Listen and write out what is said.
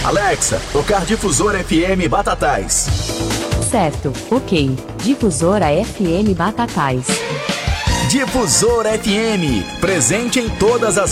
Alexa, tocar Difusora FM Batatais. Certo, ok. Difusora FM Batatais. Difusora FM, presente em todas as